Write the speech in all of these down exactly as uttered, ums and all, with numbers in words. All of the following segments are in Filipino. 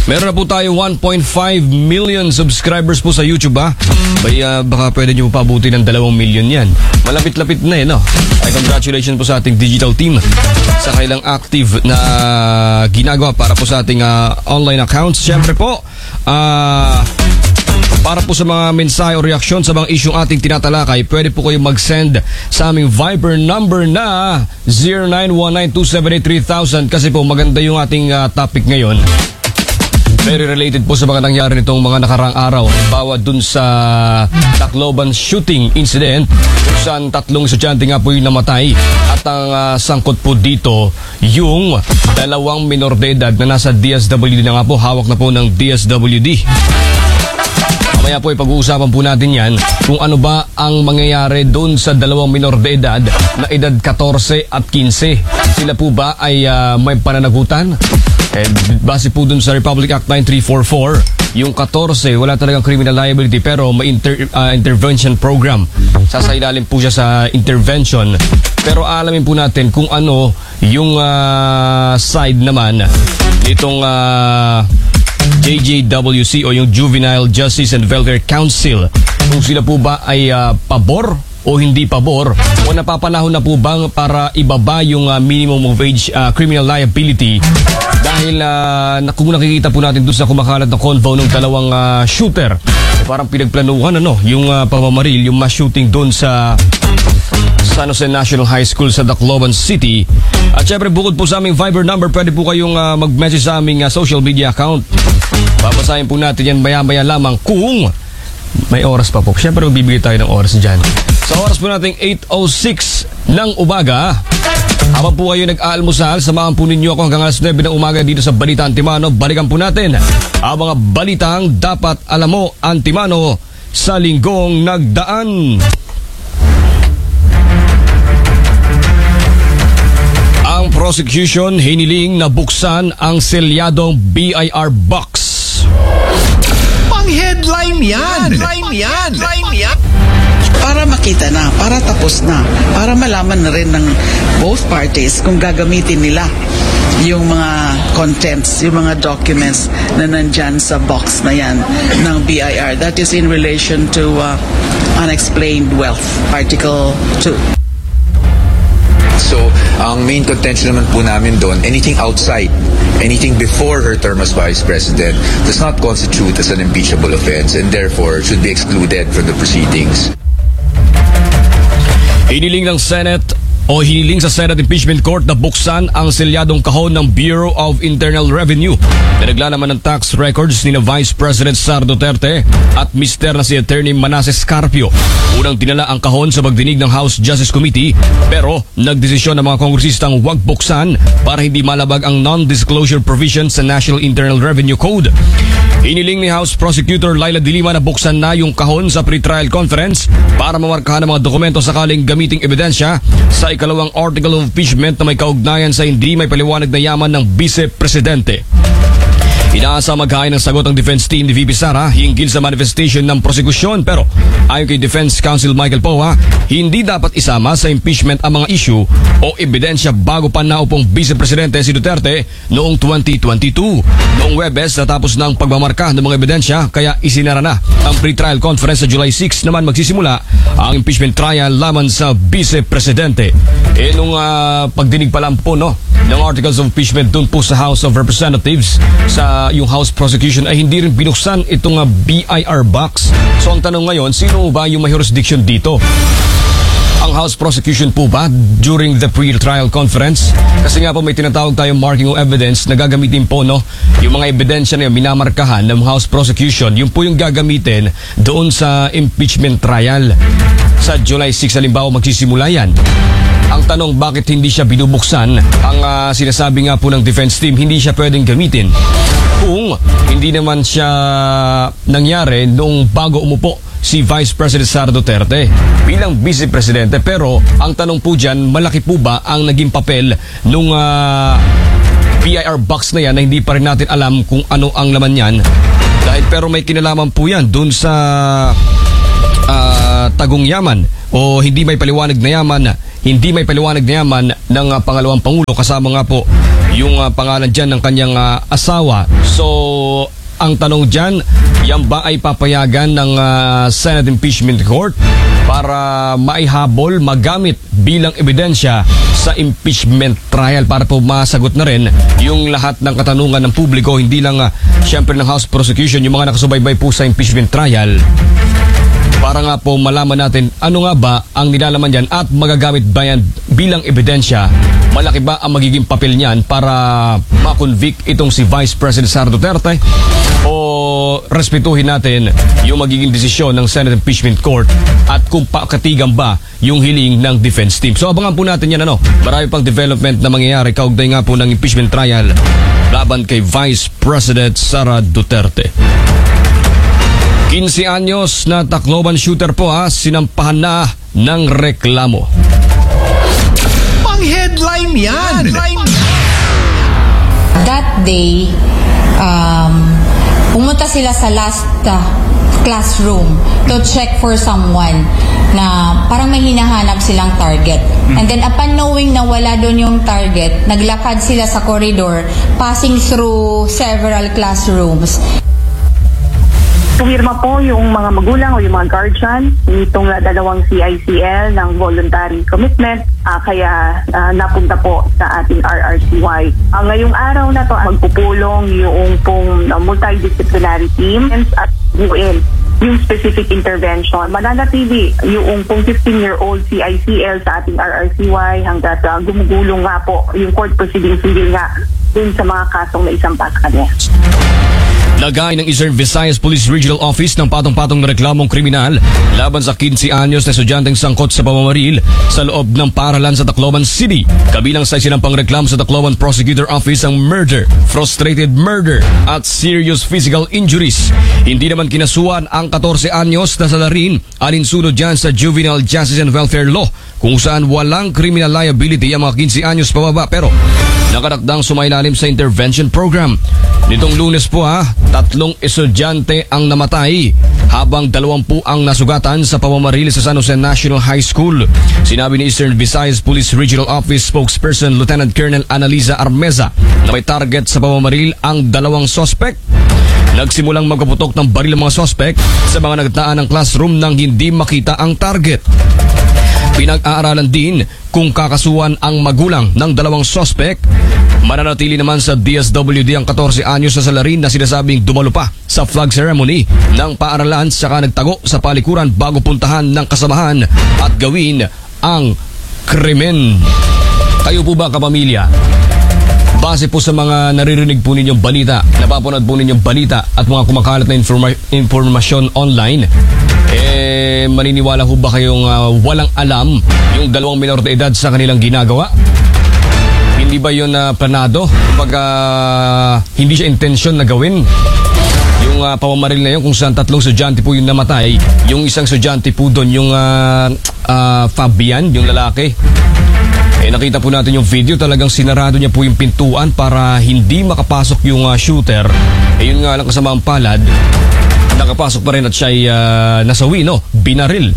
Meron na po tayo one point five million subscribers po sa YouTube ha. Bay, uh, baka pwede nyo pa abutin ng dalawang milyon yan. Malapit-lapit na eh, no? Ay, congratulations po sa ating digital team sa kailang active na ginagawa para po sa ating uh, online accounts. Siyempre po, ah... Uh, para po sa mga mensahe o reaksyon sa mga isyong ating tinatalakay, pwede po kayo mag-send sa aming Viber number na zero nine one nine two seven eight three thousand kasi po maganda yung ating uh, topic ngayon. Very related po sa mga nangyari nitong mga nakarang araw. Bawa dun sa Tacloban shooting incident kung saan tatlong estudyante nga po yung namatay. At ang uh, sangkot po dito yung dalawang minor de edad na nasa D S W D na nga po. Hawak na po ng D S W D. Mamaya po ipag-uusapan po natin yan kung ano ba ang mangyayari doon sa dalawang minor de edad na edad fourteen at fifteen. Sila po ba ay uh, may pananagutan? Eh, base po doon sa Republic Act nine three four four, yung fourteen wala talagang criminal liability pero may inter, uh, intervention program. Sasailalim po siya sa intervention. Pero alamin po natin kung ano yung uh, side naman nitong uh, J J W C o yung Juvenile Justice and Welfare Council. Kung sila po ba ay uh, pabor o hindi pabor o napapanahon na po bang para ibaba yung uh, minimum of age uh, criminal liability dahil uh, kung nakikita po natin doon sa kumakalat na convo ng dalawang uh, shooter eh, parang pinagplanuhan ano yung uh, pamamaril, yung mass shooting doon sa San Jose National High School sa Tacloban City. At syempre bukod po sa aming Viber number, pwede po kayong uh, mag-message sa aming uh, social media account. Babasahin po natin yan maya-maya lamang kung may oras pa po. Syempre magbibigay tayo ng oras dyan. Sa oras po nating eight oh six ng umaga, habang po kayo nag-aalmusal, samahan po ninyo ako hanggang alas nine ng umaga dito sa Balita Antimano. Balikan po natin ang mga balitang dapat alam mo, Antimano, sa linggong nagdaan. Ang prosecution hiniling na buksan ang selyadong B I R box. Pang-headline yan! Headline yan! Headline yan! Para makita na, para tapos na, para malaman na rin ng both parties kung gagamitin nila yung mga contents, yung mga documents na nandyan sa box na yan ng B I R. That is in relation to uh, unexplained wealth, Article two. So, ang main contention naman po namin doon, anything outside, anything before her term as Vice President does not constitute as an impeachable offense and therefore should be excluded from the proceedings. Hiniling ng Senate o hiniling sa Senate Impeachment Court na buksan ang selyadong kahon ng Bureau of Internal Revenue na naglalaman ng tax records ni na Vice President Sara Duterte at mister na si Attorney Manasseh Scarpio. Unang dinala ang kahon sa pagdinig ng House Justice Committee pero nagdesisyon ng mga kongresistang huwag buksan para hindi malabag ang non-disclosure provisions sa National Internal Revenue Code. Hiniling ni House Prosecutor Laila De Lima na buksan na yung kahon sa pre-trial conference para mamarkahan ang mga dokumento sakaling gamiting ebidensya sa ikalawang article of impeachment na may kaugnayan sa hindi may paliwanag na yaman ng Vice Presidente. Inaasa maghain ng sagot ang defense team ni V P Sara hinggil sa manifestation ng prosekusyon pero ayon kay Defense Counsel Michael Poa, hindi dapat isama sa impeachment ang mga issue o ebidensya bago pa naupong Vice Presidente si Duterte noong twenty twenty-two. Noong Webes, natapos na ang pagmamarka ng mga ebidensya kaya isinara na ang pre-trial conference sa July six naman magsisimula ang impeachment trial laban sa Vice Presidente. E nung uh, pagdinig pa lang po no, ng articles of impeachment dun po sa House of Representatives sa yung House prosecution ay hindi rin binuksan itong uh, B I R box. So ang tanong ngayon, sino ba yung may jurisdiction dito? Ang House prosecution po ba during the pre-trial conference? Kasi nga po may tinatawag tayong marking of evidence na gagamitin po no, yung mga ebidensya na yung minamarkahan ng House prosecution, yung po yung gagamitin doon sa impeachment trial. Sa July six halimbawa magsisimula yan. Ang tanong, bakit hindi siya binubuksan? Ang uh, sinasabi nga po ng defense team, hindi siya pwedeng gamitin kung hindi naman siya nangyari noong bago umupo si Vice President Sara Duterte bilang Vice Presidente. Pero ang tanong po dyan, malaki po ba ang naging papel nung uh, B I R box na yan na hindi pa rin natin alam kung ano ang laman yan? Dahil pero may kinalaman po yan dun sa uh, tagong yaman o hindi may paliwanag na yaman, hindi may paliwanag na yaman ng uh, pangalawang Pangulo, kasama nga po yung uh, pangalan dyan ng kanyang uh, asawa. So, ang tanong dyan, yan ba ay papayagan ng uh, Senate Impeachment Court para maihabol, magamit bilang ebidensya sa impeachment trial, para po masagot na rin yung lahat ng katanungan ng publiko, hindi lang uh, syempre ng House Prosecution, yung mga nakasubaybay po sa impeachment trial, para nga po malaman natin ano nga ba ang nilalaman dyan at magagamit ba yan bilang ebidensya. Malaki ba ang magiging papel niyan para makonvict itong si Vice President Sara Duterte, o respetuhin natin yung magiging desisyon ng Senate Impeachment Court at kung pakatigan ba yung hiling ng defense team. So abangan po natin yan, ano. Marami pang development na mangyayari kaugnay nga po ng impeachment trial laban kay Vice President Sara Duterte. fifteen anyos na Tacloban shooter po ha, sinampahan na ng reklamo. Pang-headline yan! That day, um, pumunta sila sa last uh, classroom to check for someone na parang may hinahanap silang target. And then upon knowing na wala doon yung target, naglakad sila sa corridor, passing through several classrooms. Pumirma po yung mga magulang o yung mga guardian itong uh, dalawang C I C L ng voluntary commitment, uh, kaya uh, napunta po sa ating R R C Y. Uh, ngayong araw na to magpupulong yung pong uh, multidisciplinary team at buuin yung specific intervention. Mananatili yung pong fifteen-year-old C I C L sa ating R R C Y hanggat uh, gumugulong nga po yung court proceedings hindi nga dun sa mga kasong na isampas kanya. Lagay ng Eastern Visayas Police Regional Office ng patong-patong na reklamong kriminal laban sa fifteen anyos na estudyanteng sangkot sa pamamaril sa loob ng paaralan sa Tacloban City. Kabilang sa sinampang reklamo sa Tacloban Prosecutor Office ang murder, frustrated murder at serious physical injuries. Hindi naman kinasuhan ang fourteen anyos na salarin, alinsunod dyan sa Juvenile Justice and Welfare Law, kung saan walang criminal liability ang mga fifteen anyos pababa, pero nakadakdang sumailalim sa intervention program. Nitong Lunes po ha, tatlong estudyante ang namatay habang dalawampu ang nasugatan sa pamamaril sa San Jose National High School. Sinabi ni Eastern Visayas Police Regional Office spokesperson Lieutenant Colonel Analiza Armeza na may target sa pamamaril ang dalawang sospek. Nagsimulang magkaputok ng baril ang mga sospek sa mga nagtaan ng classroom nang hindi makita ang target. Pinag-aaralan din kung kakasuhan ang magulang ng dalawang sospek. Mananatili naman sa D S W D ang fourteen anyos na salarin na sinasabing dumalo pa sa flag ceremony ng paaralan saka nagtago sa palikuran bago puntahan ng kasamahan at gawin ang krimen. Kayo po ba, kapamilya? Base po sa mga naririnig po ninyong balita, napapanood po ninyong balita at mga kumakalat na informa- informasyon online, eh maniniwala ho ba kayong uh, walang alam yung dalawang minor de edad sa kanilang ginagawa? Hindi ba yun uh, planado? Pag uh, hindi siya intensyon na gawin yung uh, pamamaril na yun, kung saan tatlong estudyante po yung namatay, yung isang estudyante po doon, yung uh, uh, Fabian, yung lalaki. Eh nakita po natin yung video, talagang sinarado niya po yung pintuan para hindi makapasok yung uh, shooter. Eh yun nga lang, kasama ang palad, nakapasok pa rin at siya ay uh, nasawi, no? Binaril.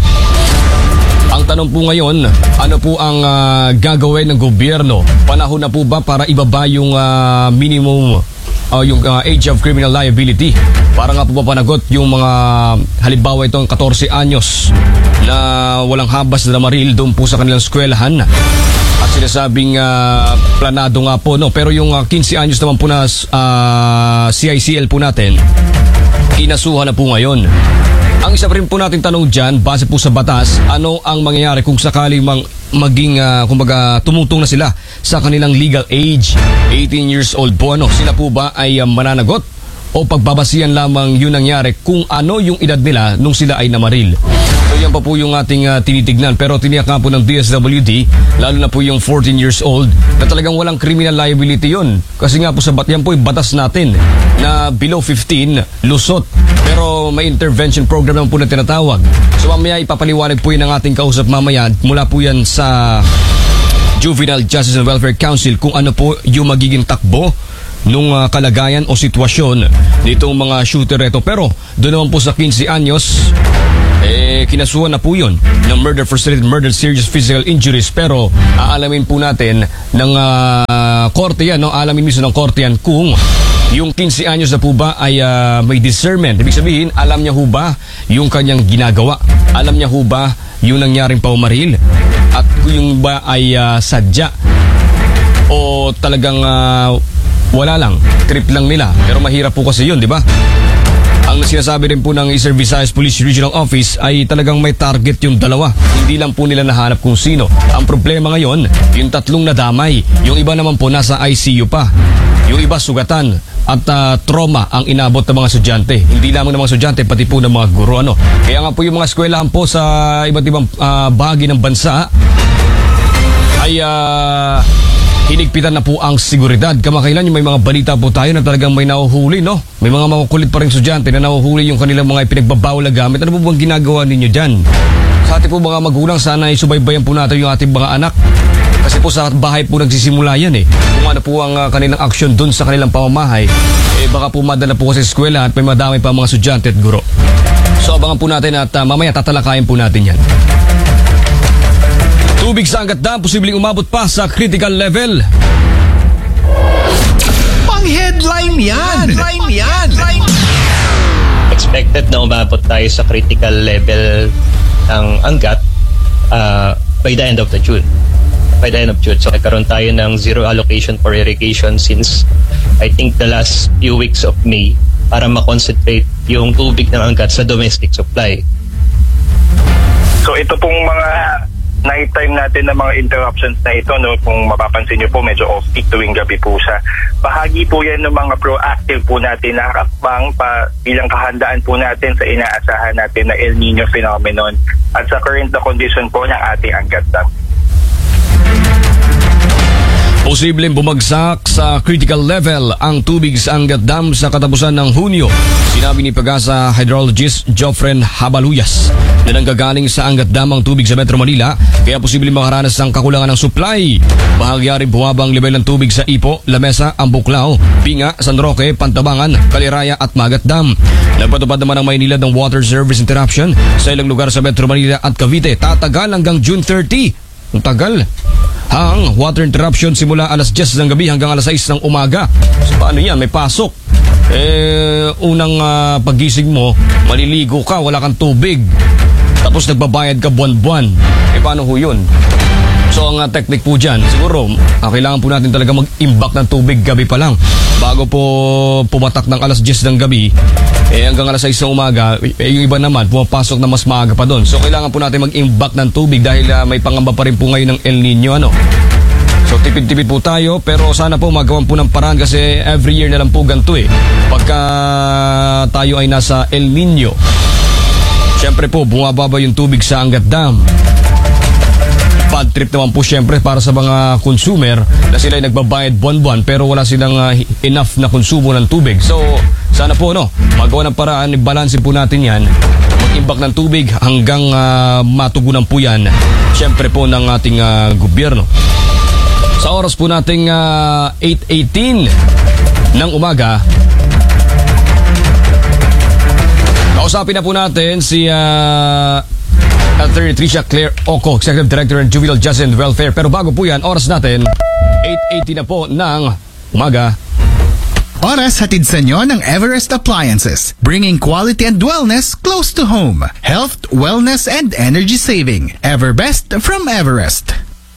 Ang tanong po ngayon, ano po ang uh, gagawin ng gobyerno? Panahon na po ba para ibaba yung uh, minimum uh, yung uh, age of criminal liability? Para nga po ba panagot yung mga halimbawa itong fourteen anyos na walang habas na maril doon po sa kanilang eskwelahan? At sinasabing uh, planado nga po, no? Pero yung uh, fifteen anyos naman po na uh, C I C L po natin, kinasuhan na po ngayon. Ang isa pa rin po natin tanong dyan, base po sa batas, ano ang mangyayari kung sakali mang maging, uh, kumbaga, tumutong na sila sa kanilang legal age, eighteen years old po, ano? Sila po ba ay uh, mananagot o pagbabasihan lamang yun nangyari kung ano yung edad nila nung sila ay namaril? So yan pa po yung ating uh, tinitignan. Pero tiniyak nga po ng D S W D, lalo na po yung fourteen years old, na talagang walang criminal liability yun. Kasi nga po sa bat, yan po yung batas natin na below fifteen, lusot. Pero may intervention program naman po na tinatawag. So mamaya ipapaliwanag po yun ng ating kausap mamaya. Mula po yan sa Juvenile Justice and Welfare Council kung ano po yung magiging takbo nung uh, kalagayan o sitwasyon nitong mga shooter ito. Pero doon naman po sa fifteen anyos, eh kinasuhan na po yun ng murder, frustrated murder, serious physical injuries. Pero aalamin po natin ng uh, korte yan, no? Aalamin mismo ng korte yan kung yung fifteen anyos na po ba ay uh, may discernment. Ibig sabihin, alam niya ho ba yung kanyang ginagawa? Alam niya ho ba yung nangyaring paumaril? At yung ba ay uh, sadya? O talagang uh, wala lang, trip lang nila? Pero mahirap po kasi yun, di ba? Ang sinasabi rin po ng Eastern Visayas Police Regional Office ay talagang may target yung dalawa. Hindi lang po nila nahanap kung sino. Ang problema ngayon, yung tatlong nadamay. Yung iba naman po nasa I C U pa. Yung iba sugatan at uh, trauma ang inabot ng mga estudyante. Hindi lamang ng mga estudyante, pati po ng mga guro. Ano? Kaya nga po yung mga eskwelahan po sa iba't ibang uh, bahagi ng bansa ay uh, hinigpitan na po ang seguridad. Kamakailan yung may mga balita po tayo na talagang may nahuhuli, no? May mga makukulit pa rin estudyante na nahuhuli yung kanilang mga ipinagbabawal na gamit. Ano po bang ginagawa ninyo dyan? Sa ating po mga magulang, sana isubaybayan po natin yung ating mga anak. Kasi po sa bahay po nagsisimula yan eh. Kung ano po ang uh, kanilang aksyon dun sa kanilang pamamahay, eh baka po madala po kasi sa eskwela at may madamay pa mga estudyante at guro. So abangan po natin at uh, mamaya tatalakayin po natin yan. Tubig sa Angat Dam, posibleng umabot pa sa critical level. Pang-headline yan! Headline yan! Expected na umabot tayo sa critical level ng Angat uh, by the end of the June. By the end of June. So nagkaroon tayo ng zero allocation for irrigation since I think the last few weeks of May para makonsentrate yung tubig ng Angat sa domestic supply. So ito pong mga night time natin ng mga interruptions na ito, no, kung mapapansin nyo po, medyo off-peak tuwing gabi po siya. Bahagi po yan ng mga proactive po natin na hakbang pa bilang kahandaan po natin sa inaasahan natin na El Nino phenomenon at sa current na condition po ng ating Angat Dam. Posibleng bumagsak sa critical level ang tubig sa Angat Dam sa katapusan ng Hunyo. Sinabi ni Pag-asa hydrologist Jofren Habaluyas na nanggagaling sa Angat Dam ang tubig sa Metro Manila, kaya posibleng makaranas ng kakulangan ng supply. Bahagya rin bumaba ang level ng tubig sa Ipo, Lamesa, Ambuklao, Pinga, San Roque, Pantabangan, Caliraya at Magat Dam. Nagpatupad naman ng Maynila ng water service interruption sa ilang lugar sa Metro Manila at Cavite. Tatagal hanggang June thirtieth. Ang tagal. Ang water interruption simula alas diyes ng gabi hanggang alas sais ng umaga. So paano yan? May pasok. Eh, unang uh, pagising mo, maliligo ka, wala kang tubig. Tapos nagbabayad ka buwan-buwan. Eh paano ho yun? So ang uh, technique po dyan, siguro, uh, kailangan po natin talaga mag-imbak ng tubig gabi pa lang. Bago po pumatak ng alas diyes ng gabi, eh hanggang alas sais ng umaga, eh, yung iba naman, pumapasok na mas maaga pa doon. So kailangan po natin mag-imbak ng tubig dahil uh, may pangamba pa rin po ngayon ng El Nino, ano. So tipid-tipid po tayo, pero sana po magawan po ng paraan kasi every year na lang po ganito eh. Pagka tayo ay nasa El Nino, syempre po, bumababa yung tubig sa Angat Dam. Bad trip naman po syempre para sa mga consumer na sila ay nagbabayad buwan-buwan pero wala silang uh, enough na konsumo ng tubig. So, sana po no, magawa ng paraan, i-balansin po natin yan. Mag-imbak ng tubig hanggang uh, matugunan po yan, syempre po ng ating uh, gobyerno. Sa oras po nating uh, eight eighteen ng umaga, kausapin na po natin si uh, Attorney Tricia Claire Oco, Executive Director ng Juvenile Justice and Welfare. Pero bago po yan, oras natin, eight eighty na po ng umaga. Oras hatid sa inyo ng Everest Appliances, bringing quality and wellness close to home. Health, wellness, and energy saving. Everbest from Everest.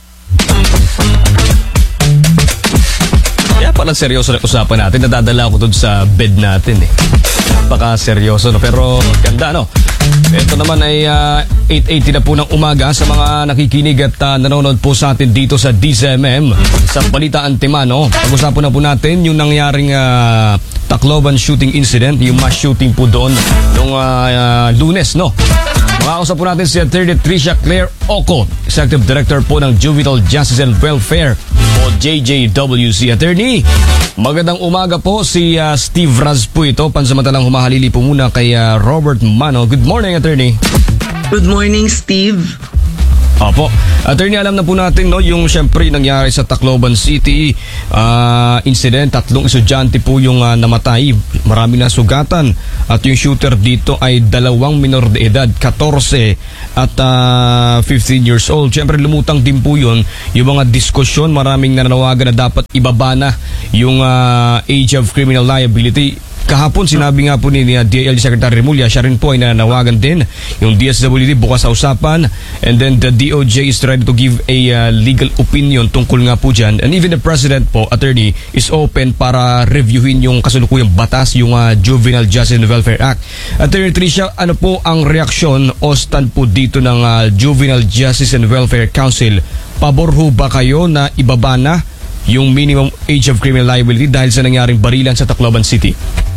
Kaya pala seryoso na usapan natin. Nadadala ako dun sa bed natin eh. Baka seryoso no, pero ganda no. Ito naman ay uh, eight eighty na po ng umaga sa mga nakikinig at uh, nanonood po sa atin dito sa D C M M sa Balita Antimano. Pag-usapan na po natin yung nangyaring uh, Tacloban shooting incident, yung mass shooting po doon noong uh, uh, Lunes, no? Makakausap po natin si Attorney Tricia Claire Oco, Executive Director po ng Juvenile Justice and Welfare o J J W C. Attorney, magandang umaga po. Si uh, Steve Raz po ito. Pansamantalang humahalili po muna kay uh, Robert Mano. Good morning, Attorney. Good morning, Steve. Opo. Attorney, alam na po natin no, yung syempre nangyari sa Tacloban City uh, incident. Tatlong estudyante po yung uh, namatay. Marami na sugatan at yung shooter dito ay dalawang minor de edad, fourteen at uh, fifteen years old. Siyempre lumutang din po yun yung mga diskusyon, maraming nananawagan na dapat ibaba na yung uh, age of criminal liability. Kahapon sinabi nga po ni uh, D I L Secretary Remulla, siya rin po ay nananawagan din yung D S W D bukas sa usapan, and then the D O J is trying to give a uh, legal opinion tungkol nga po dyan, and even the President po, attorney, is open para reviewin yung kasalukuyang batas, yung uh, Juvenile Justice and Welfare Act. Attorney Tricia, ano po ang reaksyon o stand po dito ng uh, Juvenile Justice and Welfare Council? Pabor ho ba kayo na ibaba na yung minimum age of criminal liability dahil sa nangyaring barilan sa Tacloban City?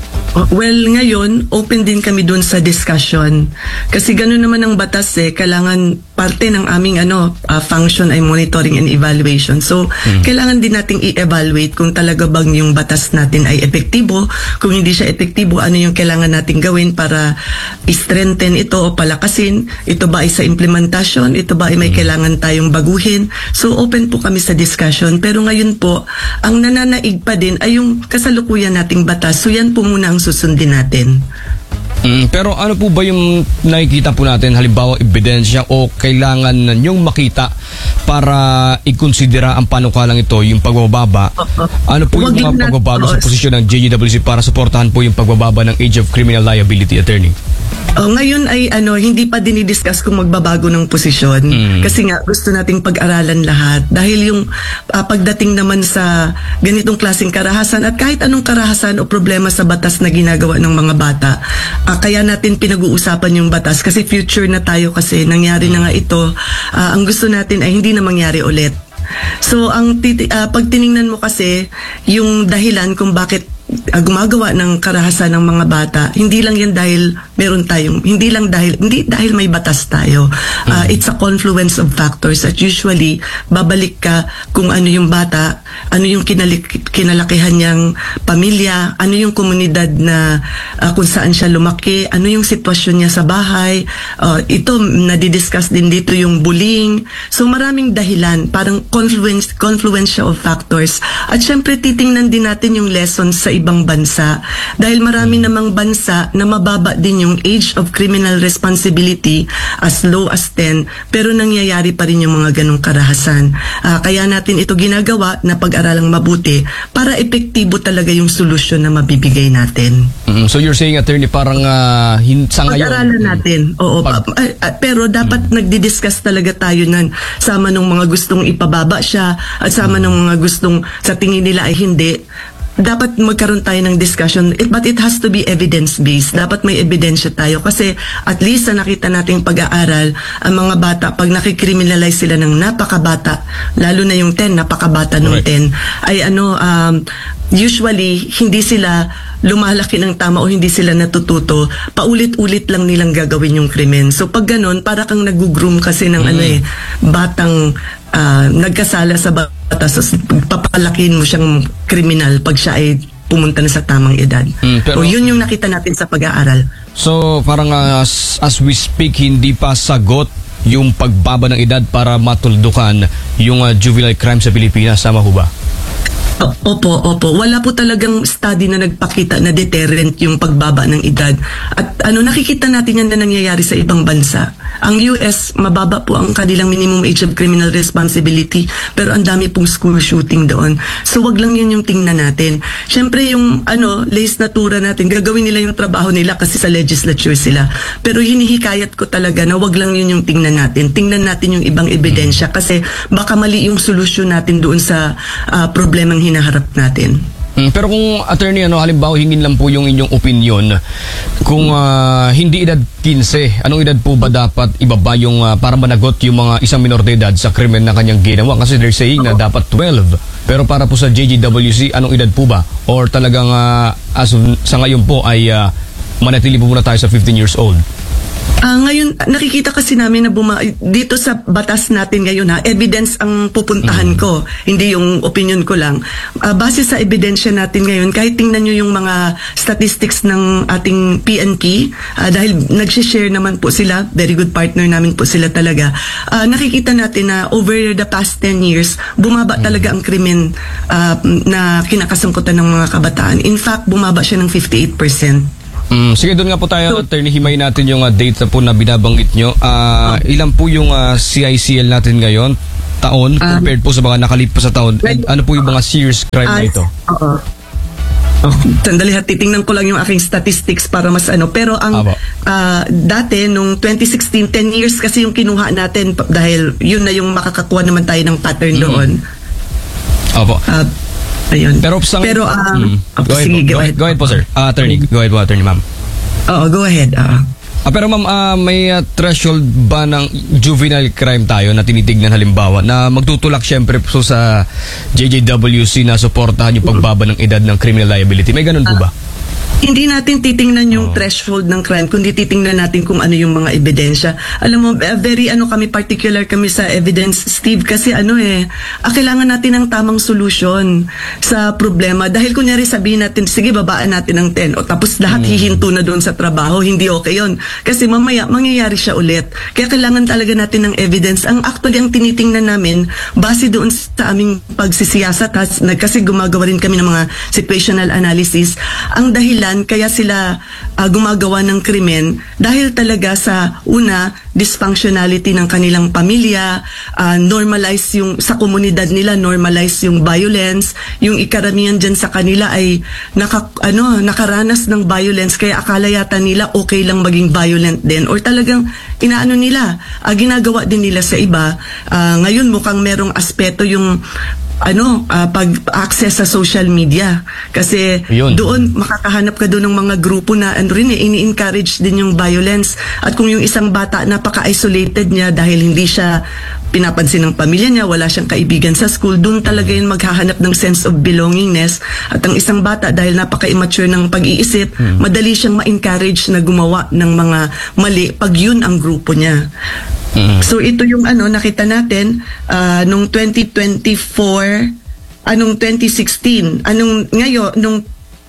Well, ngayon, open din kami dun sa discussion. Kasi gano'n naman ang batas eh, kailangan parte ng aming ano, uh, function ay monitoring and evaluation. So, hmm. kailangan din nating i-evaluate kung talaga bang yung batas natin ay epektibo. Kung hindi siya epektibo, ano yung kailangan nating gawin para i-strengthen ito o palakasin. Ito ba ay sa implementasyon? Ito ba ay may kailangan tayong baguhin? So, open po kami sa discussion. Pero ngayon po, ang nananaig pa din ay yung kasalukuyan nating batas. So, yan po muna ang susundin natin. Mm, pero ano po ba yung nakikita po natin, halimbawa ebidensya o kailangan nyong makita para ikonsidera ang panukalang ito, yung pagbababa? Ano po yung mga pagbabago sa posisyon ng J J W C para suportahan po yung pagbababa ng age of criminal liability, attorney? Oh, ngayon ay ano, hindi pa dinidiscuss kung magbabago ng posisyon. Mm. Kasi nga gusto nating pag-aralan lahat. Dahil yung uh, pagdating naman sa ganitong klaseng karahasan at kahit anong karahasan o problema sa batas na ginagawa ng mga bata, uh, kaya natin pinag-uusapan yung batas kasi future na tayo kasi nangyari na nga ito. Uh, ang gusto natin ay hindi na mangyari ulit. So ang titi- uh, pag tiningnan mo kasi yung dahilan kung bakit uh, gumagawa ng karahasan ng mga bata, hindi lang yan dahil meron tayong, hindi lang dahil, hindi dahil may batas tayo. Uh, it's a confluence of factors at usually, babalik ka kung ano yung bata, ano yung kinalik, kinalakihan niyang pamilya, ano yung komunidad na uh, kung saan siya lumaki, ano yung sitwasyon niya sa bahay. Uh, ito, nadidiscuss din dito yung bullying. So maraming dahilan, parang confluence, confluence of factors. At syempre, titingnan din natin yung lessons sa ibang bansa. Dahil marami namang bansa na mababa din yung yung age of criminal responsibility as low as ten, pero nangyayari pa rin yung mga ganong karahasan. Uh, kaya natin ito ginagawa na pag-aralang mabuti para epektibo talaga yung solusyon na mabibigay natin. Mm-hmm. So you're saying, attorney, parang uh, hin- sa ngayon... Pag-aralan natin, oo. Pag- uh, uh, pero dapat mm-hmm. nagdi-discuss talaga tayo nan sama ng mga gustong ipababa siya at sama mm-hmm. ng mga gustong sa tingin nila ay hindi. Dapat magkaroon tayo ng discussion, it, but it has to be evidence-based. Dapat may ebidensya tayo kasi at least sa nakita nating pag-aaral, ang mga bata, pag nakikriminalize sila ng napakabata, lalo na yung ten, napakabata ng ten, ay ano, um, usually, hindi sila lumalaki ng tama o hindi sila natututo, paulit-ulit lang nilang gagawin yung krimen. So pag ganun, para kang nag-groom kasi ng mm. ano eh, batang uh, nagkasala sa batas, papalakin mo siyang kriminal pag siya ay pumunta na sa tamang edad. Mm, pero, o yun yung nakita natin sa pag-aaral. So parang uh, as, as we speak, hindi pa sagot yung pagbaba ng edad para matuldukan yung uh, juvenile crime sa Pilipinas, sama ho ba? Opo, opo. Wala po talagang study na nagpakita na deterrent yung pagbaba ng edad. At ano, nakikita natin yan na nangyayari sa ibang bansa. Ang U S, mababa po ang kanilang minimum age of criminal responsibility, pero ang dami pong school shooting doon. So wag lang yun yung tingnan natin. Siyempre yung ano, legislatura natin, gagawin nila yung trabaho nila kasi sa legislature sila. Pero hinihikayat ko talaga na wag lang yun yung tingnan natin. Tingnan natin yung ibang ebidensya kasi baka mali yung solusyon natin doon sa uh, problemang hinaharap natin. Mm, pero kung attorney, ano, halimbawa hingin lang po yung inyong opinion, kung uh, hindi edad fifteen, anong edad po ba dapat ibaba yung uh, para managot yung mga isang minor de edad sa krimen na kanyang ginawa? Kasi they're saying na dapat twelve. Pero para po sa J J W C, anong edad po ba? Or talagang uh, as of, sa ngayon po ay uh, manatili po muna tayo sa fifteen years old? Ah, ngayon nakikita kasi namin na buma- dito sa batas natin ngayon ha, evidence ang pupuntahan ko, hindi yung opinion ko lang. Ah, base sa ebidensya natin ngayon, kahit tingnan nyo yung mga statistics ng ating P N P, ah, dahil nag-share naman po sila, very good partner namin po sila talaga. Ah, nakikita natin na over the past ten years, bumaba talaga ang krimen ah, na kinakasangkutan ng mga kabataan. In fact, bumaba siya ng fifty-eight percent. Mm, sige, doon nga po tayo, Attorney, himayin natin yung uh, data po na binabanggit nyo. Uh, ilan po yung uh, C I C L natin ngayon, taon, Um, compared po sa mga nakalipas sa taon? And ano po yung mga serious crime na ito? Oo. Oh, sandali ha, titingnan ko lang yung aking statistics para mas ano. Pero ang Aba. ah, dati, nung twenty sixteen, ten years kasi yung kinuha natin pa- dahil yun na yung makakakuha naman tayo ng pattern doon. Opo. Ah, ayun. Pero sa... Pero, ah, Mm. ah, Go, ahead sige, po. go Go, ahead. go ahead po, sir. Uh, attorney, go ahead po, attorney, ma'am. Oo, go ahead. Ah. Ah, pero ma'am, ah, may ah, threshold ba ng juvenile crime tayo na tinitignan halimbawa na magtutulak syempre po sa J J W C na suportahan yung pagbaba ng edad ng criminal liability? May ganun po ba? Hindi natin titingnan yung threshold ng crime, kundi titingnan natin kung ano yung mga ebidensya. Alam mo, eh, very ano kami, particular kami sa evidence, Steve, kasi ano eh, ah, kailangan natin ng tamang solusyon sa problema. Dahil kunyari sabihin natin, sige, babaan natin ng ten, o tapos lahat hihinto na doon sa trabaho, hindi okay yun. Kasi mamaya, mangyayari siya ulit. Kaya kailangan talaga natin ng evidence. Ang actually, ang tinitingnan namin, base doon sa aming pagsisiyasat, has, kasi gumagawa rin kami ng mga situational analysis, ang dahilan kaya sila uh, gumagawa ng krimen dahil talaga sa una, dysfunctionality ng kanilang pamilya, uh, normalize yung sa komunidad nila, normalize yung violence, yung ikaramihan dyan sa kanila ay naka, ano, nakaranas ng violence kaya akala yata nila okay lang maging violent din or talagang inaano nila, uh, ginagawa din nila sa iba. Uh, ngayon mukhang merong aspeto yung ano, uh, pag-access sa social media. Kasi Yun. doon makakahanap ka doon ng mga grupo na ano rin eh, ini-encourage din yung violence. At kung yung isang bata napaka-isolated niya dahil hindi siya pinapansin ng pamilya niya, wala siyang kaibigan sa school, doon talaga yun maghahanap ng sense of belongingness. At ang isang bata dahil napaka-immature ng pag-iisip, hmm. madali siyang ma-encourage na gumawa ng mga mali pag yun ang grupo niya. Mm-hmm. So ito yung ano nakita natin uh, nung twenty twenty-four, anong twenty sixteen, anong ngayon nung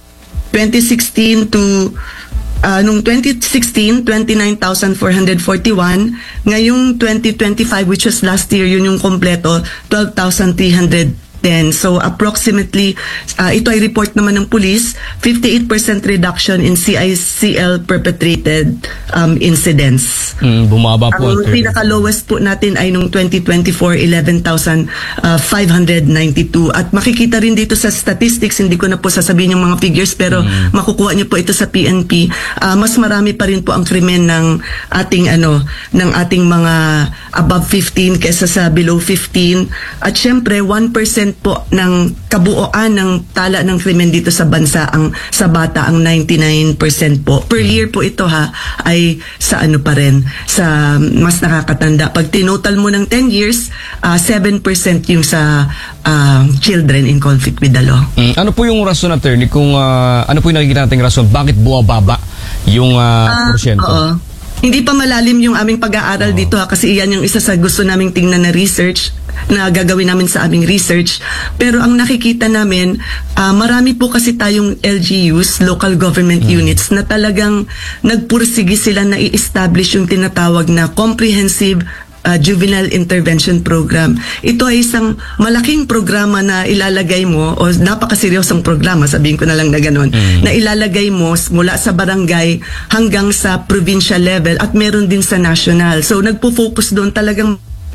twenty sixteen to uh, nung twenty sixteen twenty-nine thousand four hundred forty-one, ngayong twenty twenty-five which was last year yun yung kompleto twelve thousand three hundred ten. So approximately, uh, ito ay report naman ng police, fifty-eight percent reduction in C I C L perpetrated um, incidents. Mm, bumaba po. Ang pinaka-lowest po natin ay nung twenty twenty-four, eleven thousand five hundred ninety-two. At makikita rin dito sa statistics, hindi ko na po sasabihin yung mga figures, pero mm. makukuha niyo po ito sa P N P. Uh, mas marami pa rin po ang krimen ng ating ano, ng ating mga above fifteen kaysa sa below fifteen. At syempre, one percent po ng kabuoan ng tala ng krimen dito sa bansa ang sa bata ang ninety-nine percent po. Per year po ito ha ay sa ano pa rin, sa mas nakakatanda. Pag tinotal mo ng ten years, uh, seven percent yung sa uh, children in conflict with the law. Mm, ano po yung rason, attorney, kung uh, ano po yung nakikita nating rason bakit bumababa yung uh, uh, porsyento? Oo. Hindi pa malalim yung aming pag-aaral oh. dito ha, kasi iyan yung isa sa gusto naming tingnan na research na gagawin namin sa aming research. Pero ang nakikita namin, uh, marami po kasi tayong L G Us, local government mm. units, na talagang nagpursige sila na i-establish yung tinatawag na comprehensive Uh, juvenile intervention program. Ito ay isang malaking programa na ilalagay mo, o napakaseryosong programa, sabihin ko na lang na gano'n, mm. na ilalagay mo mula sa barangay hanggang sa provincial level at meron din sa national. So nagpo-focus doon talagang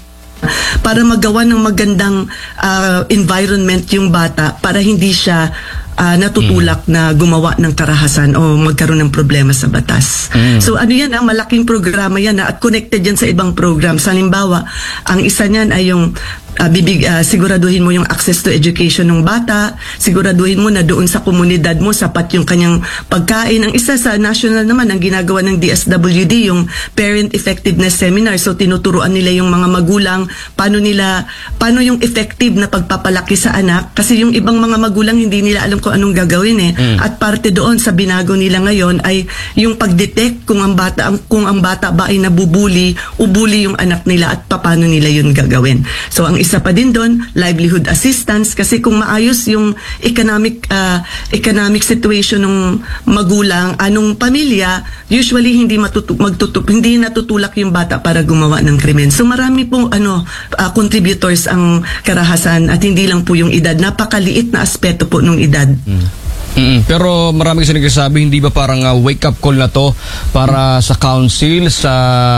para magawa ng magandang uh, environment yung bata para hindi siya uh, natutulak mm. na gumawa ng karahasan o magkaroon ng problema sa batas. Mm. So ano yan, ah, malaking programa yan ah, at connected yan sa ibang programs. Halimbawa, ang isa niyan ay yung uh, bibig, uh, siguraduhin mo yung access to education ng bata, siguraduhin mo na doon sa komunidad mo sapat yung kanyang pagkain. Ang isa sa national naman, ang ginagawa ng D S W D, yung Parent Effectiveness Seminar. So tinuturuan nila yung mga magulang paano nila, paano yung effective na pagpapalaki sa anak. Kasi yung ibang mga magulang hindi nila alam kung anong gagawin eh. Mm. At parte doon sa binago nila ngayon ay yung pag-detect kung ang bata, kung ang bata ba ay nabubuli, ubuli yung anak nila at paano nila yun gagawin. So ang isa pa din doon, livelihood assistance, kasi kung maayos yung economic uh, economic situation ng magulang, anong pamilya, usually hindi matutu- magtutup, hindi natutulak yung bata para gumawa ng krimen. So marami pong ano uh, contributors ang karahasan at hindi lang po yung edad. Napakaliit na aspeto po ng edad. Mm. Mm-mm. Pero marami kasi nagsasabi, hindi ba parang uh, wake-up call na to para sa council, sa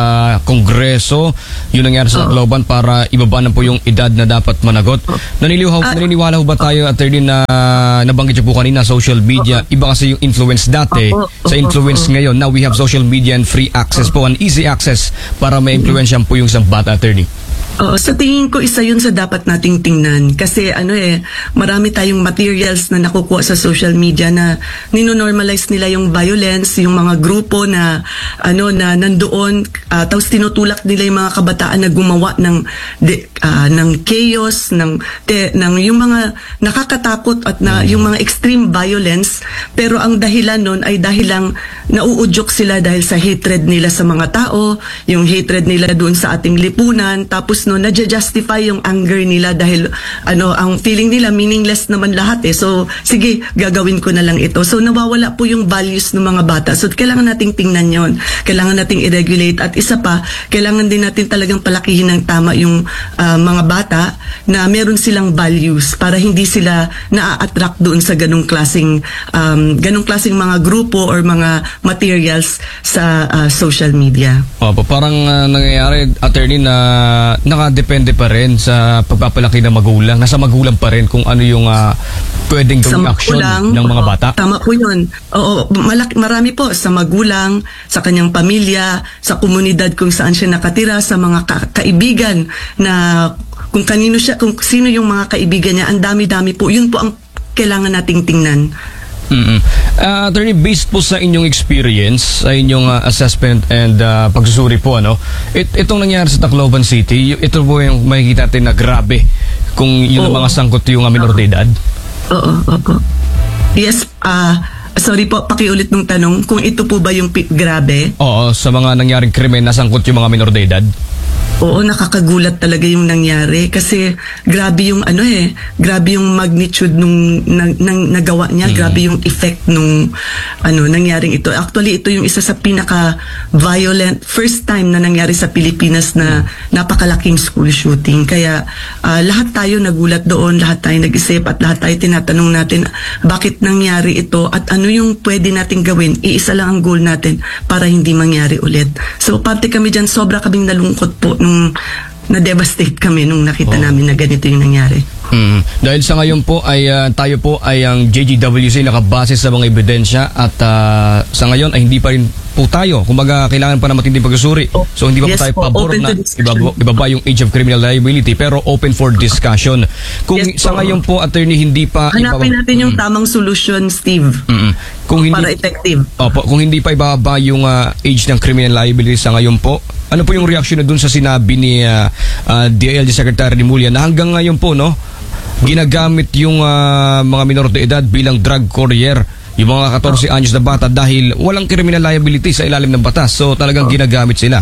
kongreso, yun nangyari sa Tacloban, para ibaba na po yung edad na dapat managot. Naniniwala, uh, naniniwala ho ba tayo, attorney, na nabanggit niyo po kanina, social media, iba kasi yung influence dati sa influence ngayon. Now we have social media and free access po, and easy access para may influensyan po yung isang bata, attorney. Oo, sa tingin ko isa yun sa dapat nating tingnan kasi ano eh, marami tayong materials na nakukuha sa social media na ninonormalize nila yung violence, yung mga grupo na ano na nandoon, uh, tapos tinutulak nila yung mga kabataan na gumawa ng de, uh, ng chaos, ng te, ng yung mga nakakatakot at na yung mga extreme violence, pero ang dahilan nun ay dahil lang nauudyok sila dahil sa hatred nila sa mga tao, yung hatred nila doon sa ating lipunan, tapos no nadja-justify yung anger nila dahil ano ang feeling nila meaningless naman lahat eh, so sige gagawin ko na lang ito. So nawawala po yung values ng mga bata, so kailangan nating tingnan yon, kailangan nating i-regulate, at isa pa kailangan din natin talagang palakihin ng tama yung uh, mga bata na meron silang values para hindi sila na-attract doon sa ganung klaseng um, ganung klaseng mga grupo or mga materials sa uh, social media. Opo, parang uh, nangyayari, attorney, na nakadepende pa rin sa pagpapalaki ng magulang. Nasa magulang pa rin kung ano yung uh, pwedeng gawing action ng mga bata. Tama po yun. Oo, malaki, marami po sa magulang, sa kanyang pamilya, sa komunidad kung saan siya nakatira, sa mga ka- kaibigan na kung kanino siya, kung sino yung mga kaibigan niya, ang dami-dami po. Yun po ang kailangan nating tingnan. Mm-hmm. Uh, attorney, based po sa inyong experience, sa inyong uh, assessment and uh, pagsusuri po, ano, it, itong nangyari sa Tacloban City, ito po yung makikita natin na grabe kung yun ang mga sangkot yung uh, minor de edad? Oo, oo. Yes, ah, uh, sorry po, pakiulit ng tanong, kung ito po ba yung pi- grabe? Oo, sa mga nangyaring krimen na sangkot yung mga minor de edad? Oo, nakakagulat talaga yung nangyari kasi grabe yung ano eh, grabe yung magnitude nung nang, nang nagawa niya, mm. grabe yung effect nung ano nangyyaring ito. Actually, ito yung isa sa pinaka violent first time na nangyari sa Pilipinas na mm. napakalaking school shooting. Kaya uh, lahat tayo nagulat doon, lahat tayo nag-isip at lahat tayo tinatanong natin bakit nangyari ito at ano yung pwede nating gawin. Iisa lang ang goal natin para hindi mangyari ulit. So parte kami dyan, sobra kaming nalungkot po nung na-devastate kami nung nakita oh. namin na ganito yung nangyari. Mm. Dahil sa ngayon po ay uh, tayo po ay ang J G W C nakabase sa mga ebidensya at uh, sa ngayon ay hindi pa rin po tayo. Kumbaga kailangan pa na matinding pagsusuri. Oh. So hindi pa yes, po tayo po, pabor na ibaba, ibaba yung age of criminal liability, pero open for discussion. Kung yes, sa ngayon po, attorney, hindi pa hanapin ibaba, natin yung mm. tamang solusyon, Steve. Mm-mm. Kung hindi, para effective. Opo, kung hindi pa ibaba yung uh, age ng criminal liability sa ngayon po, ano po yung reaction na dun sa sinabi ni uh, uh, D I L G Secretary Rimulya na hanggang ngayon po, no, ginagamit yung uh, mga minor de edad bilang drug courier, yung mga fourteen anyos na bata dahil walang criminal liability sa ilalim ng batas. So talagang ginagamit sila.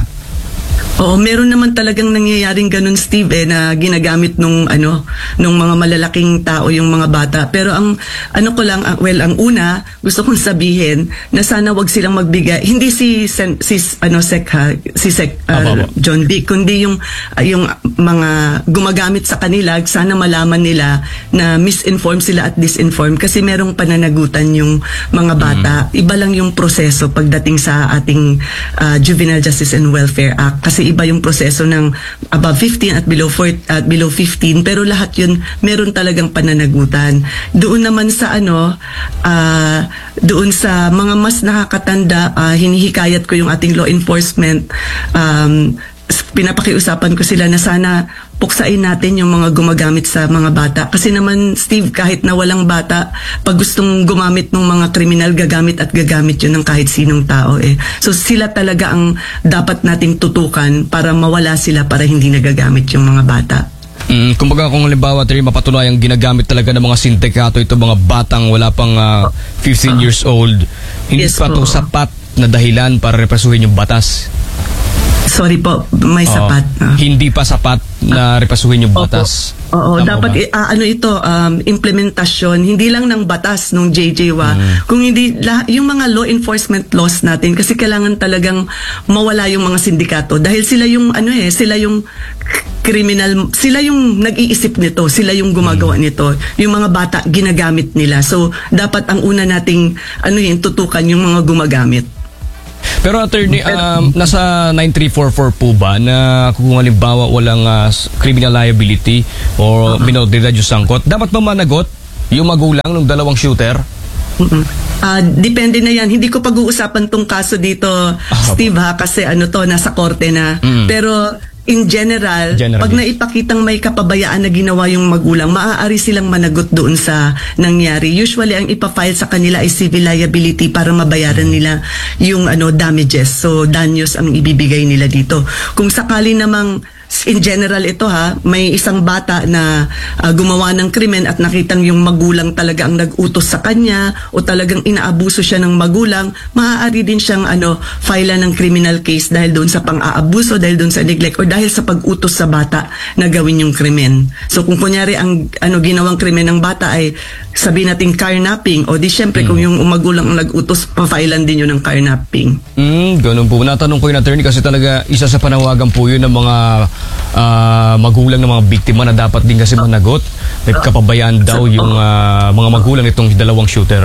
Oo, meron naman talagang nangyayaring ganun, Steve, eh, na ginagamit nung ano, nung mga malalaking tao yung mga bata. Pero ang ano ko lang, well, ang una, gusto kong sabihin na sana wag silang magbigay, hindi si sen, si ano Sec ha, si Sec uh, John Dick, kundi yung uh, yung mga gumagamit sa kanila, sana malaman nila na misinform sila at disinform kasi merong pananagutan yung mga bata. Mm. Iba lang yung proseso pagdating sa ating uh, Juvenile Justice and Welfare Act kasi iba yung proseso ng above fifteen at below four, at below fifteen, pero lahat yun meron talagang pananagutan. Doon naman sa ano uh, doon sa mga mas nakakatanda, uh, hinihikayat ko yung ating law enforcement, um, pinapakiusapan ko sila na sana puksain natin yung mga gumagamit sa mga bata. Kasi naman, Steve, kahit na walang bata, pag gustong gumamit ng mga kriminal, gagamit at gagamit yun ng kahit sinong tao eh. So sila talaga ang dapat nating tutukan para mawala sila, para hindi nagagamit yung mga bata. Mm, kumbaga kung halimbawa tayo mapatulayang ginagamit talaga ng mga sindikato ito mga batang wala pang uh, fifteen years old, hindi Yes pa po. to sapat na dahilan para represuhin yung batas. Sorry po, may Oo. sapat. Ah. Hindi pa sapat na represuhin yung Opo. batas. Oo, Tama dapat ba? i- ah, ano ito, um, implementasyon, hindi lang ng batas nung J J W A, Mm. kung hindi, lah, yung mga law enforcement laws natin, kasi kailangan talagang mawala yung mga sindikato dahil sila yung, ano eh, sila yung criminal, sila yung nag-iisip nito, sila yung gumagawa nito, yung mga bata ginagamit nila. So, dapat ang una nating, ano yun, tutukan yung mga gumagamit. Pero attorney, um, nasa nine three four four po ba na kung halimbawa walang uh, criminal liability o Uh-huh. minoridad yung sangkot, dapat ba managot yung magulang ng dalawang shooter? Mm-mm. Ah, depende na yan. Hindi ko pag-uusapan tong kaso dito, Steve, ha, kasi ano to, nasa korte na. Mm. Pero in general, Generally. pag naipakitang may kapabayaan na ginawa yung magulang, maaari silang managot doon sa nangyari. Usually, ang ipafile sa kanila ay civil liability para mabayaran nila yung ano damages. So, danyos ang ibibigay nila dito. Kung sakali namang in general ito ha, may isang bata na uh, gumawa ng krimen at nakitang yung magulang talaga ang nag-utos sa kanya o talagang inaabuso siya ng magulang, maaari din siyang ano, file ng criminal case dahil doon sa pang-aabuso, dahil doon sa neglect o dahil sa pag-utos sa bata na gawin yung krimen. So kung kunyari ang ano ginawang krimen ng bata ay sabihin natin carnapping o di syempre mm. kung yung magulang ang nag-utos, pa-filean din yun ng carnapping. Mm, ganun po. Natanong ko yung attorney kasi talaga isa sa panawagan po yun ng mga uh, magulang ng mga biktima na dapat din kasi managot. May kapabayaan daw yung uh, mga magulang itong dalawang shooter.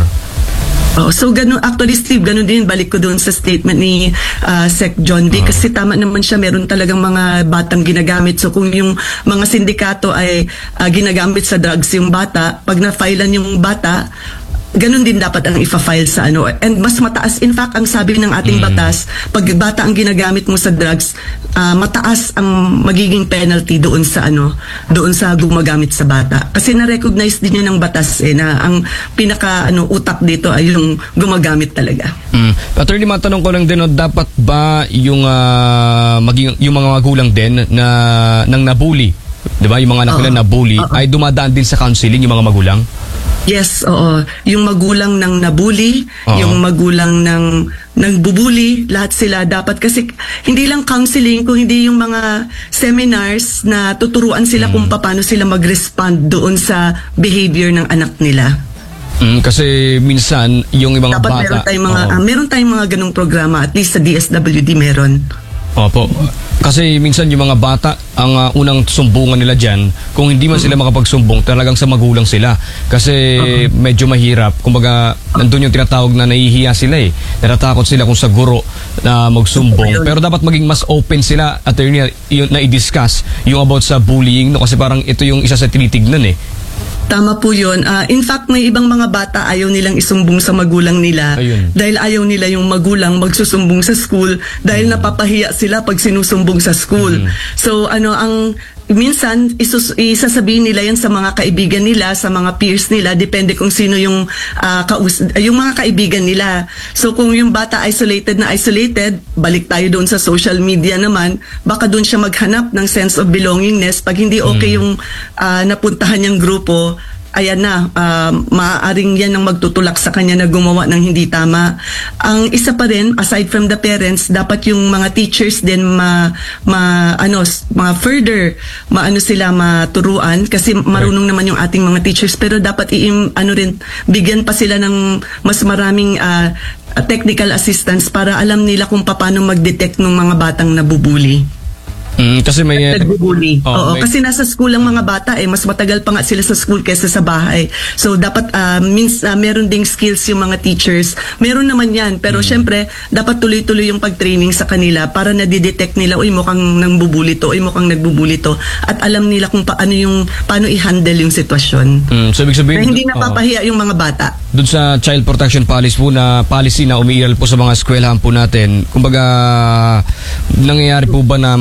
Oh, so ganun, actually Steve, ganun din, balik ko doon sa statement ni uh, Sec John D. Uh-huh. Kasi tama naman siya, meron talagang mga batang ginagamit. So kung yung mga sindikato ay uh, ginagamit sa drugs yung bata, pag na-filean yung bata, ganun din dapat ang ifa-file sa ano. And mas mataas, in fact, ang sabi ng ating mm. batas, pag bata ang ginagamit mo sa drugs, uh, mataas ang magiging penalty doon sa ano, doon sa gumagamit sa bata. Kasi na-recognize din yun ng batas eh, na ang pinaka ano, utak dito ay yung gumagamit talaga. Mm. Attorney, matanong ko lang din, no, dapat ba yung, uh, maging, yung mga magulang din na nang nabully, di ba, yung mga anak nila nabully, uh-oh, ay dumadaan din sa counseling yung mga magulang? Yes, oo. Yung magulang ng nabuli, uh-huh, yung magulang ng nagbubuli, lahat sila dapat. Kasi hindi lang counseling, kung hindi yung mga seminars na tuturuan sila mm. kung paano sila mag-respond doon sa behavior ng anak nila. Mm, kasi minsan, yung ibang dapat bata... meron tayong mga, oh. uh, meron tayong mga ganung programa, at least sa D S W D meron. Opo. Kasi minsan yung mga bata, ang uh, unang sumbungan nila dyan, kung hindi man sila makapagsumbong, talagang sa magulang sila. Kasi uh-huh, medyo mahirap. Kumbaga, nandun yung tinatawag na nahihiya sila eh. Natatakot sila kung sa guro na magsumbong. Pero dapat maging mas open sila, attorney, yung, na i-discuss yung about sa bullying. No? Kasi parang ito yung isa sa tinitignan eh. Tama po yun. Uh, in fact, may ibang mga bata ayaw nilang isumbong sa magulang nila. Ayun. Dahil ayaw nila yung magulang magsusumbong sa school dahil mm. napapahiya sila pag sinusumbong sa school. Mm. So, ano, ang minsan, isus, isasabihin nila yan sa mga kaibigan nila, sa mga peers nila, depende kung sino yung, uh, kaus- yung mga kaibigan nila. So, kung yung bata isolated na isolated, balik tayo doon sa social media naman, baka doon siya maghanap ng sense of belongingness. Pag hindi okay mm. yung uh, napuntahan niyang grupo, ayan na, uh, maaaring yan ang magtutulak sa kanya na gumawa ng hindi tama. Ang isa pa rin, aside from the parents, dapat yung mga teachers din ma, ma ano, mga further, maano sila maturuan kasi marunong naman yung ating mga teachers, pero dapat i ano rin, bigyan pa sila ng mas maraming uh, technical assistance para alam nila kung paano mag-detect ng mga batang nabubuli. Mm, kasi may nagbubuli. Oh, Oo, may... kasi nasa school ang mga bata eh, mas matagal pa nga sila sa school kaysa sa bahay. So dapat uh, means uh, meron ding skills yung mga teachers. Meron naman 'yan, pero mm. syempre dapat tuloy-tuloy yung pag-training sa kanila para na-detect nila, uy, mukhang nangbubuli to, uy, mukhang nagbubuli to, at alam nila kung paano yung paano i-handle yung sitwasyon. Mm, so ibig sabihin, na hindi napapahiya oh, yung mga bata. Doon sa Child Protection Policy po na policy na umiiral po sa mga eskwelahan po natin, kumbaga nangyayari po ba na masyadong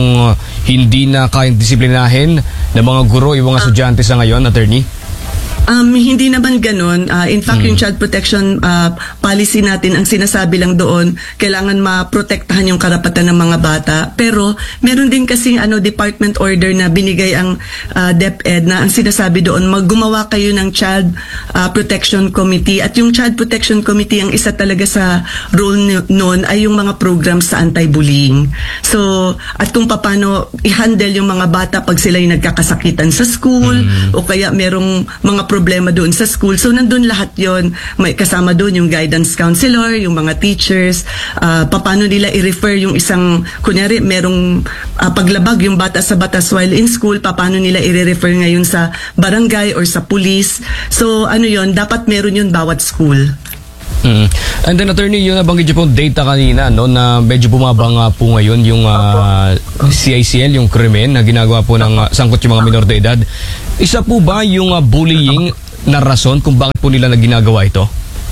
yung uh, hindi na kayang disiplinahin ng mga guro, yung mga estudyante sa ngayon, attorney? Um, hindi naman ganun. Uh, in fact, Hmm. yung child protection uh, policy natin, ang sinasabi lang doon, kailangan maprotektahan yung karapatan ng mga bata. Pero, meron din kasing ano, department order na binigay ang uh, DepEd na ang sinasabi doon, maggumawa kayo ng Child uh, Protection Committee. At yung Child Protection Committee, ang isa talaga sa role ni- noon ay yung mga programs sa anti-bullying. So, at kung paano i-handle yung mga bata pag sila'y nagkakasakitan sa school, o kaya merong mga problema doon sa school. So, nandun lahat yon. May kasama doon yung guidance counselor, yung mga teachers, uh, paano nila i-refer yung isang, kunyari, merong uh, paglabag yung bata sa batas while in school, paano nila i-refer ngayon sa barangay or sa police. So, ano yon, dapat meron yun bawat school. Mm. And then, attorney, yung nabanggit niyo pong data kanina, no, na medyo bumaba nga po ngayon yung uh, C I C L, yung krimen na ginagawa po ng uh, sangkot yung mga minor de edad. Isa po ba yung uh, bullying na rason kung bakit po nila na ginagawa ito?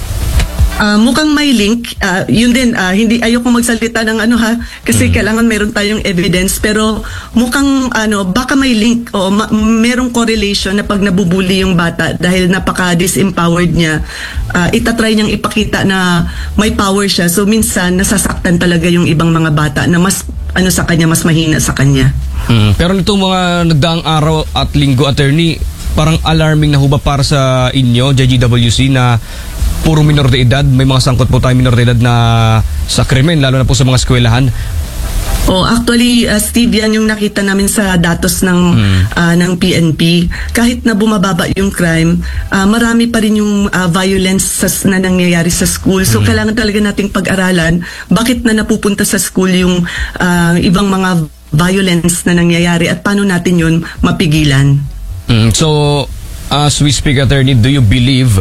Uh, mukhang may link. Uh, yun din, uh, hindi ayoko magsalita ng ano ha, kasi mm. kailangan meron tayong evidence, pero mukhang ano, baka may link o ma- merong correlation na pag nabubuli yung bata dahil napaka-disempowered niya, uh, itatry niyang ipakita na may power siya. So minsan, nasasaktan talaga yung ibang mga bata na mas ano sa kanya, mas mahina sa kanya. Mm. Pero nitong mga nagdaang araw at linggo, attorney, parang alarming na ho ba para sa inyo, J G W C, na puro minor de edad, may mga sangkot po tayo minor de edad na sa krimen, lalo na po sa mga eskwelahan? Oh, actually, uh, Steve, yan yung nakita namin sa datos ng mm. uh, ng P N P. Kahit na bumababa yung crime, uh, marami pa rin yung uh, violence sa, na nangyayari sa school. So, mm. kailangan talaga nating pag-aralan bakit na napupunta sa school yung uh, ibang mga violence na nangyayari at paano natin yun mapigilan. Mm. So, as we speak, attorney, do you believe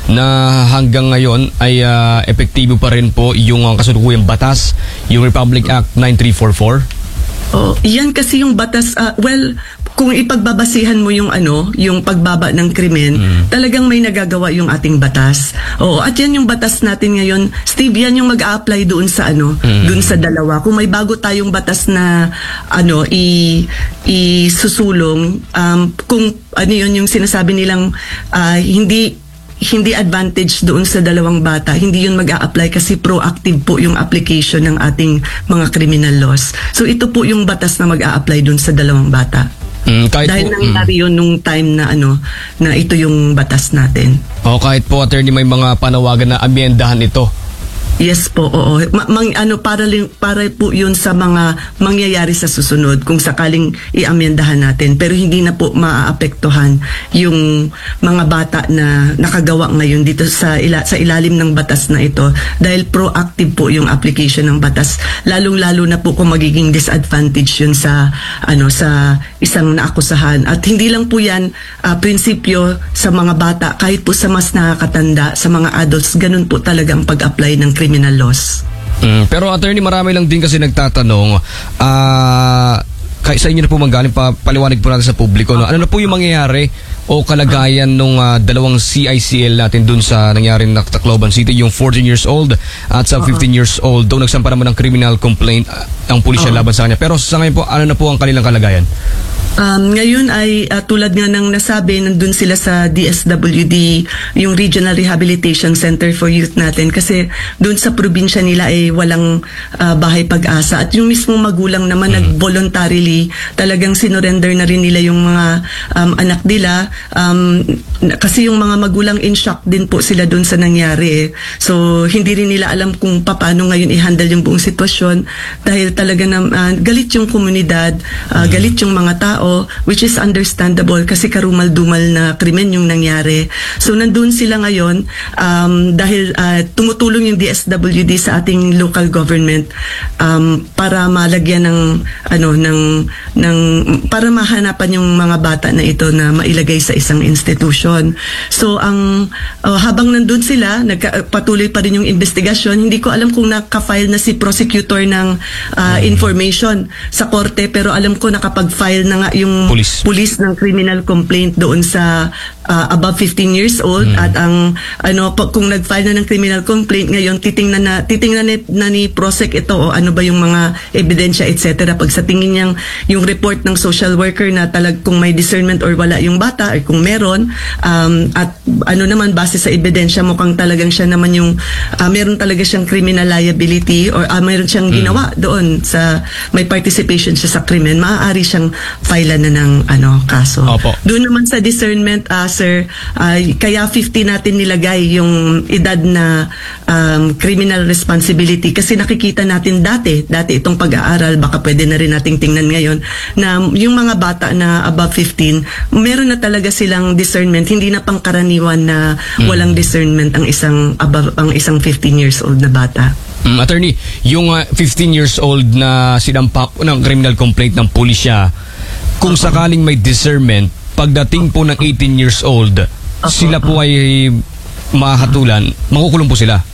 na hanggang ngayon ay uh, epektibo pa rin po yung uh, kasalukuyang batas, yung Republic Act nine three four four? Oh, yan kasi yung batas, uh, well, kung ipagbabasihan mo yung ano, yung pagbaba ng krimen, mm. talagang may nagagawa yung ating batas. Oo, at yan yung batas natin ngayon. Steve, yan yung mag-a-apply doon sa ano, mm. doon sa dalawa. Kung may bago tayong batas na ano, i isusulong, um, kung ano yun yung sinasabi nilang uh, hindi hindi advantage doon sa dalawang bata, hindi yun mag-a-apply kasi proactive po yung application ng ating mga criminal laws. So ito po yung batas na mag-a-apply doon sa dalawang bata. Mm, kahit Dahil po, nangyari mm. yun nung time na ano, na ito yung batas natin. O kahit po, attorney, may mga panawagan na amyendahan ito. Yes po, oo. Ma- mang, ano, para, para po yun sa mga mangyayari sa susunod kung sakaling i-amyendahan natin. Pero hindi na po maaapektuhan yung mga bata na nakagawa ngayon dito sa, ila- sa ilalim ng batas na ito dahil proactive po yung application ng batas. Lalong-lalo na po kung magiging disadvantage yun sa, ano, sa isang naakusahan. At hindi lang po yan uh, prinsipyo sa mga bata, kahit po sa mas nakakatanda, sa mga adults, ganun po talaga ang pag-apply ng criminal laws. Mm, pero attorney, marami lang din kasi nagtatanong, ah, uh, kay sa inyo na po manggaling, pa, paliwanag po natin sa publiko, no? Ano na po yung mangyayari o kalagayan nung uh, dalawang C I C L natin dun sa nangyari na Tacloban City, yung fourteen years old at sa fifteen years old, daw nagsampa naman ng criminal complaint uh, ang pulisya Uh-huh. laban sa kanya. Pero sa ngayon po, ano na po ang kanilang kalagayan? Um, ngayon ay uh, tulad nga ng nasabi, nandun sila sa D S W D, yung Regional Rehabilitation Center for Youth natin, kasi dun sa probinsya nila ay walang uh, bahay pag-asa. At yung mismong magulang naman mm-hmm. nag-voluntarily, talagang sinurrender na rin nila yung mga um, anak nila. Um, kasi yung mga magulang in shock din po sila dun sa nangyari. Eh. So, hindi rin nila alam kung paano ngayon i-handle yung buong sitwasyon dahil talaga na uh, galit yung komunidad, uh, galit yung mga tao, which is understandable kasi karumal-dumal na krimen yung nangyari. So nandun sila ngayon um, dahil uh, tumutulong yung D S W D sa ating local government um, para malagyan ng ano ng ng para mahanapan yung mga bata na ito na mailagay sa isang institution. So ang uh, habang nandun sila, nagpatuloy pa rin yung investigasyon. Hindi ko alam kung naka-file na si prosecutor ng uh, information sa korte, pero alam ko nakapag-file na nga yung Police. police ng criminal complaint doon sa uh, above fifteen years old Mm. at ang ano pag, kung nag-file na ng criminal complaint ngayon titingnan na titingnan ni, na ni Prosec ito o ano ba yung mga ebidensya et cetera. Pag sa tingin niyang yung report ng social worker na talag kung may discernment or wala yung bata or kung meron um, at ano naman base sa ebidensya mukhang talagang siya naman yung uh, meron talaga siyang criminal liability or uh, meron siyang Mm. ginawa doon sa may participation siya sa krimen, maaari siyang file na ng ano kaso. Opo. Doon naman sa discernment, uh, sir, uh, kaya fifty natin nilagay yung edad na um, criminal responsibility kasi nakikita natin dati, dati itong pag-aaral, baka pwede na rin nating tingnan ngayon, na yung mga bata na above fifteen, meron na talaga silang discernment, hindi na pangkaraniwan na walang discernment ang isang above, ang isang fifteen years old na bata. Mm, attorney, yung uh, fifteen years old na sinampak ng criminal complaint ng pulisya, kung sakaling may discernment, pagdating po ng eighteen years old, sila po ay mahatulan, makukulong po sila.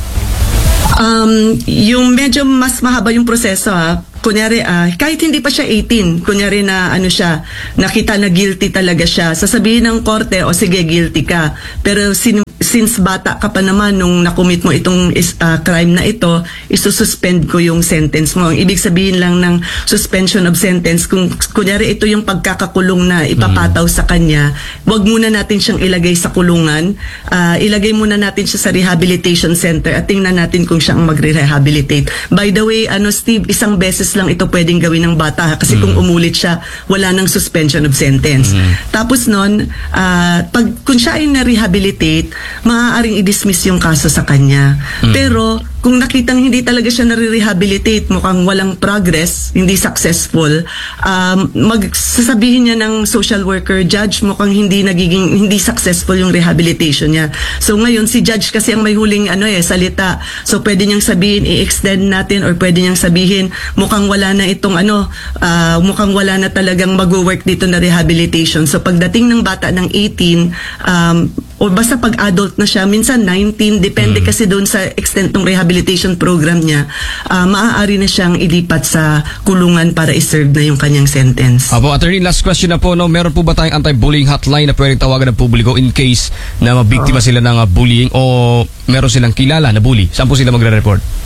Um, yung medyo mas mahaba yung proseso ha. Kunyari, ah, kahit hindi pa siya eighteen, kunyari na ano siya, nakita na guilty talaga siya, sasabihin ng korte, o sige, guilty ka. Pero sin- since bata ka pa naman nung nakumit mo itong is, ah, crime na ito, isususpend ko yung sentence mo. Ang ibig sabihin lang ng suspension of sentence, kung kunyari ito yung pagkakakulong na ipapataw sa kanya, wag muna natin siyang ilagay sa kulungan, ah, ilagay muna natin siya sa rehabilitation center at tingnan natin kung siya ang magre-rehabilitate. By the way, ano Steve, isang beses lang ito pwedeng gawin ng bata kasi mm. kung umulit siya, wala nang suspension of sentence. Mm. Tapos nun, uh, pag kung siya ay na-rehabilitate, maaaring i-dismiss yung kaso sa kanya. Mm. Pero kung nakitang hindi talaga siya nare-rehabilitate, mukhang walang progress, hindi successful, um, magsasabihin niya ng social worker, judge, mukhang hindi nagiging, hindi successful yung rehabilitation niya. So ngayon, si judge kasi ang may huling ano eh, salita. So pwede niyang sabihin, i-extend natin or pwede niyang sabihin, mukhang wala na itong ano, uh, mukhang wala na talagang mag-work dito na rehabilitation. So pagdating ng bata ng eighteen, um, o basta pag adult na siya, minsan nineteen, depende mm. kasi doon sa extent ng rehabilitation program niya, uh, maaari na siyang ilipat sa kulungan para i-serve na yung kanyang sentence. Apo, attorney, last question na po, no? Meron po ba tayong anti-bullying hotline na pwedeng tawagan ng publiko in case na mabiktima sila ng uh, bullying o meron silang kilala na bully? Saan po sila magre-report?